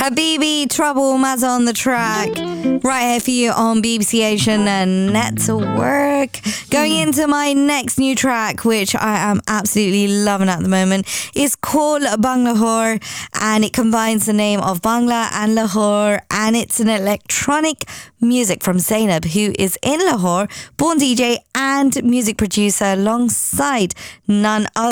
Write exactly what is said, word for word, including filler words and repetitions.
Habibi, Trouble, Mazza on the track. Right here for you on B B C Asian and Network. Going into my next new track, which I am absolutely loving at the moment, is called Bangalore, and it combines the name of Bangla and Lahore, and it's an electronic music from Zainab, who is in Lahore, born D J and music producer alongside none other